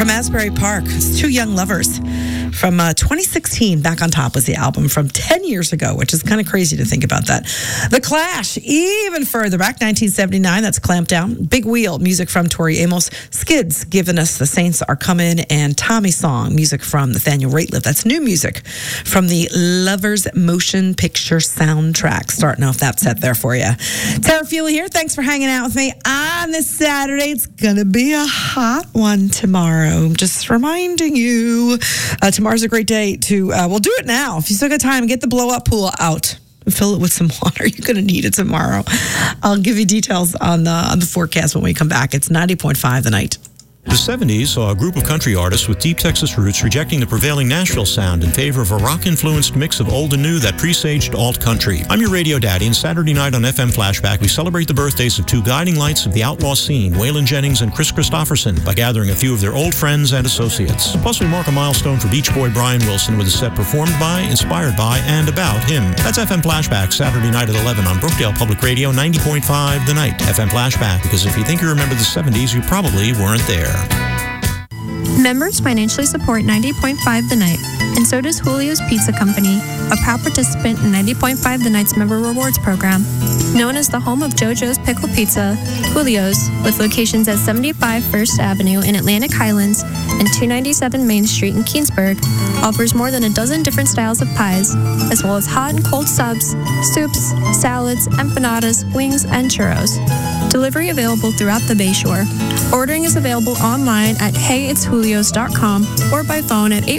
from Asbury Park. It's Two Young Lovers from 2016. Back on Top was the album from 10 years ago, which is kind of crazy to think about that. The Clash, even further back, 1979. That's Clamp Down. Big Wheel, music from Tori Amos. Skids, giving us The Saints Are Coming. And Tommy Song, music from Nathaniel Rateliff. That's new music from the Lovers Motion Picture soundtrack. Starting off that set there for you. Tara Fewley here. Thanks for hanging out with me on this Saturday. It's going to be a hot one tomorrow. Just reminding you, tomorrow's a great day to, well, do it now. If you still got time, get the blow-up pool out. Fill it with some water. You're going to need it tomorrow. I'll give you details on the forecast when we come back. It's 90.5 the night. The 70s saw a group of country artists with deep Texas roots rejecting the prevailing Nashville sound in favor of a rock-influenced mix of old and new that presaged alt-country. I'm your radio daddy, and Saturday night on FM Flashback, we celebrate the birthdays of two guiding lights of the outlaw scene, Waylon Jennings and Chris Christopherson, by gathering a few of their old friends and associates. Plus, we mark a milestone for Beach Boy Brian Wilson with a set performed by, inspired by, and about him. That's FM Flashback, Saturday night at 11 on Brookdale Public Radio, 90.5 the night. FM Flashback, because if you think you remember the 70s, you probably weren't there. Members financially support 90.5 The Night, and so does Julio's Pizza Company, a proud participant in 90.5 The Night's Member Rewards Program. Known as the home of JoJo's Pickle Pizza, Julio's, with locations at 75 First Avenue in Atlantic Highlands and 297 Main Street in Keensburg, offers more than a dozen different styles of pies, as well as hot and cold subs, soups, salads, empanadas, wings, and churros. Delivery available throughout the Bayshore. Ordering is available online at heyitsjulios.com or by phone at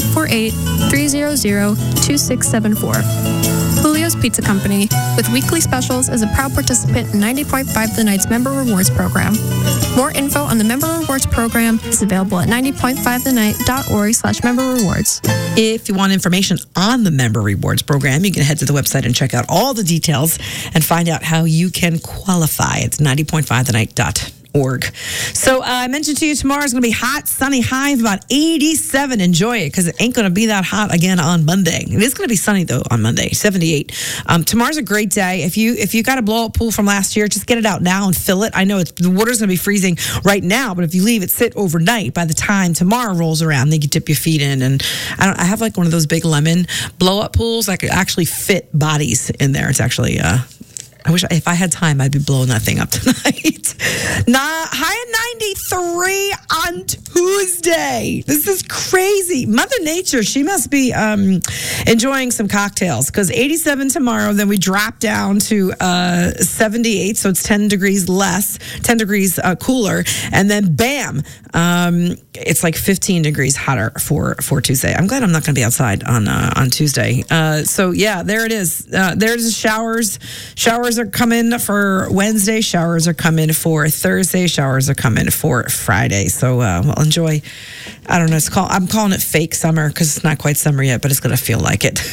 848-300-2674. Julio's Pizza Company, with weekly specials, is a proud participant in 90.5 The Night's Member Rewards Program. More info on the Member Rewards Program is available at 90.5thenight.org/member rewards. If you want information on the Member Rewards Program, you can head to the website and check out all the details and find out how you can qualify. It's 90.5thenight.org. So I mentioned to you tomorrow is going to be hot, sunny, high of about 87. Enjoy it because it ain't going to be that hot again on Monday. It is going to be sunny though on Monday, 78. Tomorrow's a great day. If you got a blow-up pool from last year, just get it out now and fill it. I know the water's going to be freezing right now, but if you leave it sit overnight, by the time tomorrow rolls around, then you can dip your feet in. And I have like one of those big lemon blow-up pools. I could actually fit bodies in there. It's actually I wish if I had time, I'd be blowing that thing up tonight. High at 93 on Tuesday. This is crazy. Mother Nature, she must be enjoying some cocktails because 87 tomorrow, then we drop down to 78, so it's 10 degrees less, 10 degrees cooler, and then bam, it's like 15 degrees hotter for Tuesday. I'm glad I'm not going to be outside on Tuesday. So yeah, there it is. There's showers. Showers are coming for Wednesday. Showers are coming for Thursday. Showers are coming for Friday. So we'll enjoy. I don't know. I'm calling it fake summer because it's not quite summer yet, but it's going to feel like it.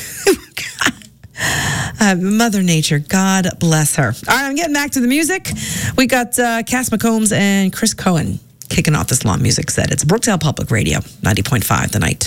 Mother Nature, God bless her. All right, I'm getting back to the music. We got Cass McCombs and Chris Cohen kicking off this long music set. It's Brookdale Public Radio, 90.5 the night.